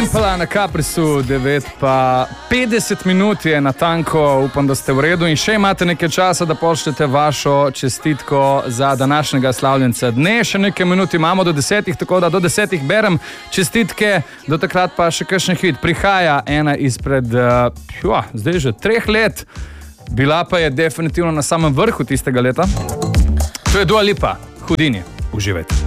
Temple na Caprisu, 9:50 minut je natanko, upam, da ste v redu in še imate nekaj časa, da pošljete vašo čestitko za današnjega slavljenca dne. Še nekaj minut imamo do 10, tako da do 10 berem čestitke, do takrat pa še kakšen hit. Prihaja ena izpred, zdaj že 3 let, bila pa je definitivno na samem vrhu tistega leta. To je Dua Lipa, Houdini. Uživajte.